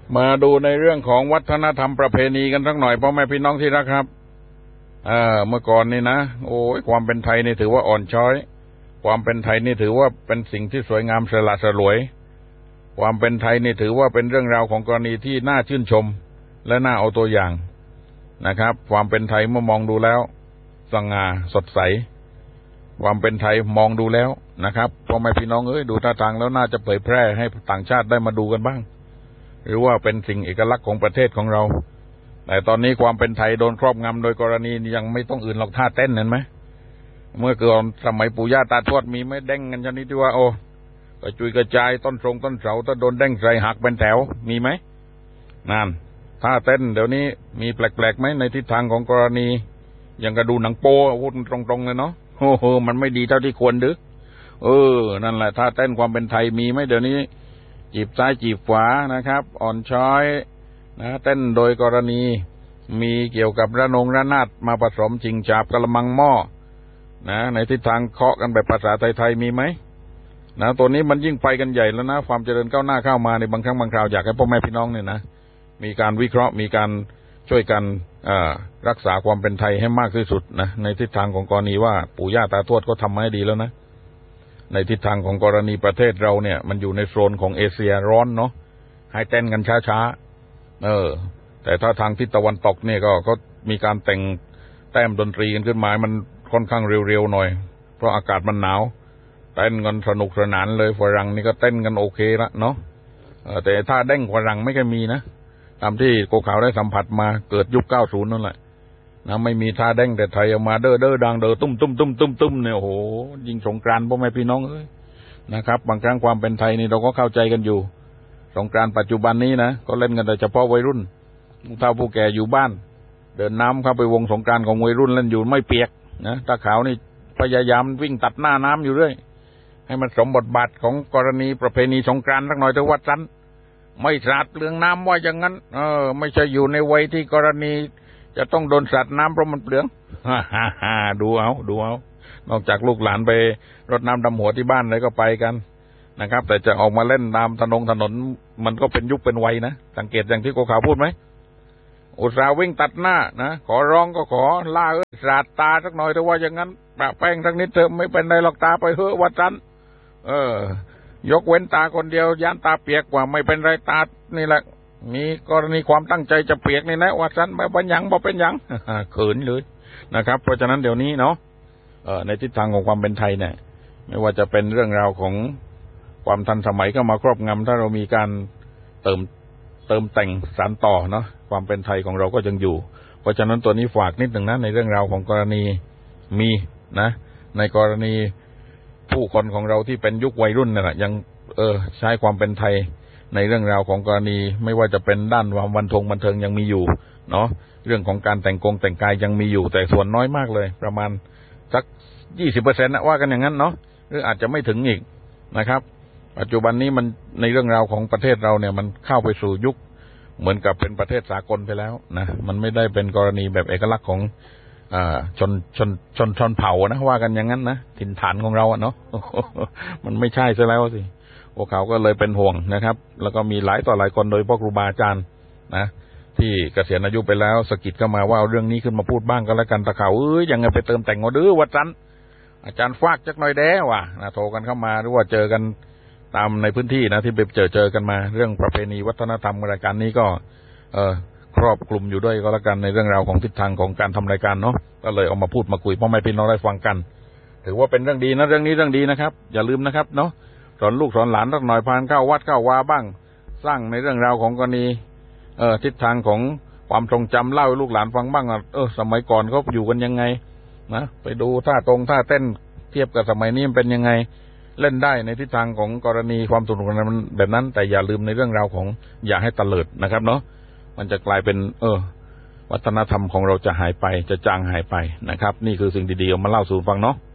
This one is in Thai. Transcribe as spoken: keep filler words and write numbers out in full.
มาดูในเรื่องของวัฒนธรรมประเพณีกันสักหน่อยพ่อแม่พี่น้องที่รักครับเอ่อเมื่อก่อนนี่นะโอ้ยความเป็นไทยนี่ถือว่าอ่อนช้อยความเป็นไทยนี่ถือว่าเป็นสิ่งที่สวยงามสละสลวยความเป็นไทยนี่ถือว่าเป็นเรื่องราวของกรณีที่น่าชื่นชมและน่าเอาตัวอย่างนะครับความเป็นไทยเมื่อมองดูแล้วสง่าสดใสความเป็นไทยมองดูแล้วนะครับพ่อแม่พี่น้องเอ้ยดูท่าทางแล้วน่าจะเผยแพร่ให้ต่างชาติได้มาดูกันบ้างหรือว่าเป็นสิ่งเอกลักษณ์ของประเทศของเราแต่ตอนนี้ความเป็นไทยโดนครอบงำโดยกรณียังไม่ต้องอื่นหรอกท่าเต้นเห็นไหมเมื่อเกิดสมัยปู่ย่าตาทวดมีไม่เด้งกันชนิดที่ว่าโอ้กระจุยกระจายต้นทรงต้นเสาถ้าโดนเด้งใส่หักเป็นแถวมีไหมนั่นท่าเต้นเดี๋ยวนี้มีแปลกๆไหมในทิศทางของกรณียังกระดูหนังโป้พูดตรงๆเลยเนาะโอ้โหมันไม่ดีเท่าที่ควรดึกเออนั่นแหละท่าเต้นความเป็นไทยมีไหมเดี๋ยวนี้จีบซ้ายจีบขวานะครับอ่อนช้อยนะเต้นโดยกรณีมีเกี่ยวกับระนงระนาดมาผสมชิงฉาบกระมังหม้อนะในทิศทางเคาะกันแบบภาษาไทยๆมีไหมนะตัวนี้มันยิ่งไปกันใหญ่แล้วนะความเจริญก้าวหน้าเข้ามาในบางครั้งบางคราวอยากให้พ่อแม่พี่น้องเนี่ยนะมีการวิเคราะห์มีการช่วยกันรักษาความเป็นไทยให้มากที่สุดนะในทิศทางของกรณีว่าปู่ย่าตาทวดก็ทำมาให้ดีแล้วนะในทิศทางของกรณีประเทศเราเนี่ยมันอยู่ในโซนของเอเชียร้อนเนาะให้เต้นกันช้าๆเออแต่ถ้าทางทิศตะวันตกเนี่ยก็ก็มีการแต่งแต้มดนตรีกันขึ้นมามันค่อนข้างเร็วๆหน่อยเพราะอากาศมันหนาวเต้นกันสนุกสนานเลยฝรั่งนี่ก็เต้นกันโอเคละเนาะแต่ถ้าเด้งฝรั่งไม่เคยมีนะตามที่โกขาวได้สัมผัสมาเกิดยุคเก้าสิบนั่นแหละนะไม่มีท่าเด้งแต่ไทยเอามาเด้อเด้อดังเด้อตุ้มตุ้มตุ้มตุ้มตุ้มเนี่ยโอ้โหยิงสงกรานต์พ่อแม่พี่น้องเอ้ยนะครับบางครั้งความเป็นไทยนี่เราก็เข้าใจกันอยู่สงกรานต์ปัจจุบันนี้นะก็เล่นกันแต่เฉพาะวัยรุ่นผู้เฒ่าผู้แก่อยู่บ้านเดินน้ำเข้าไปวงสงกรานต์ของวัยรุ่นเล่นอยู่ไม่เปียกนะตาขาวนี่พยายามวิ่งตัดหน้าน้ำอยู่เรื่อยให้มันสมบทบาทของกรณีประเพณีสงกรานต์สักหน่อยเถอะวัดสันไม่สาดเปลืองน้ำว่าอย่างนั้นเออไม่ใช่อยู่ในวัยที่กรณีจะต้องโดนสาดน้ำเพราะมันเปลืองฮ่าฮ่าฮ่าดูเอาดูเอานอกจากลูกหลานไปรดน้ำดำหัวที่บ้านอะไรก็ไปกันนะครับแต่จะออกมาเล่นตามถนนถนนมันก็เป็นยุคเป็นวัยนะสังเกตอย่างที่โกขาวพูดไหมอุตส่าห์วิ่งตัดหน้านะขอร้องก็ขอล่าเอ้ยสาดตาสักหน่อยแต่ว่าอย่างนั้นปะแป้งสักนิดเถอะไม่เป็นไรหรอกตาไปเถอะวัดสันเออยกเว้นตาคนเดียวย่านตาเปียกกว่าไม่เป็นไรตานี่แหละมีกรณีความตั้งใจจะเปียกนี่นะวัดสันไม่เป็นหยังบ่เป็นหยังเขินเลยนะครับเพราะฉะนั้นเดี๋ยวนี้เนาะเออในทิศทางของความเป็นไทยเนี่ยไม่ว่าจะเป็นเรื่องราวของความทันสมัยก็มาครอบงำถ้าเรามีการเติมเติมแต่งสานต่อเนาะความเป็นไทยของเราก็ยังอยู่เพราะฉะนั้นตัวนี้ฝากนิดหนึ่งนะในเรื่องราวของกรณีมีนะในกรณีผู้คนของเราที่เป็นยุควัยรุ่นนั่นแหละยังเออใช้ความเป็นไทยในเรื่องราวของกรณีไม่ว่าจะเป็นด้านความบันเทิงบันเทิงยังมีอยู่เนาะเรื่องของการแต่งกงแต่งกายยังมีอยู่แต่ส่วนน้อยมากเลยประมาณสัก ยี่สิบเปอร์เซ็นต์ นะว่ากันอย่างนั้นเนาะหรืออาจจะไม่ถึงอีกนะครับปัจจุบันนี้มันในเรื่องราวของประเทศเราเนี่ยมันเข้าไปสู่ยุคเหมือนกับเป็นประเทศสากลไปแล้วนะมันไม่ได้เป็นกรณีแบบเอกลักษณ์ของอ่าชนชนชนชนเผ่านะว่ากันอย่างนั้นนะถิ่นฐานของเราอะเนาะ มันไม่ใช่ซะแล้วสิพวกเขาก็เลยเป็นห่วงนะครับแล้วก็มีหลายต่อหลายคนโดยพ่อครูบาอาจารย์นะที่เกษียณอายุไปแล้วสกิดเข้ามาว่าเอาเรื่องนี้ขึ้นมาพูดบ้างก็แล้วกันตะเขาเอ้ยยังไงไปเติมแต่งงอดื้อวัดจันอาจารย์ฟากจักหน่อยแด้ว่ะนะโทรกันเข้ามาหรือว่าเจอกันตามในพื้นที่นะที่ไปเจอเจอกันมาเรื่องประเพณีวัฒนธรรมรายการนี้ก็เออครอบคลุมอยู่ด้วยก็แล้วกันในเรื่องราวของทิศทางของการทำรายการเนาะก็เลยเอามาพูดมาคุยพ่อแม่พี่น้องได้ฟังกันถือว่าเป็นเรื่องดีนะเรื่องนี้เรื่องดีนะครับอย่าลืมนะครับเนาะสอนลูกสอนหลานสักหน่อยพานเข้าวัดเข้าวาบ้างสร้างในเรื่องราวของกรณีเอ่อทิศทางของความทรงจำเล่าให้ลูกหลานฟังบ้างเออสมัยก่อนเขาอยู่กันยังไงนะไปดูท่าตรงท่าเต้นเทียบกับสมัยนี้มันเป็นยังไงเล่นได้ในทิศทางของกรณีความสนุกแบบนั้นแต่อย่าลืมในเรื่องราวของอย่าให้ตะเลิดนะครับเนาะมันจะกลายเป็นเออวัฒนธรรมของเราจะหายไปจะจางหายไปนะครับนี่คือสิ่งดีๆเอามาเล่าสู่ฟังเนาะ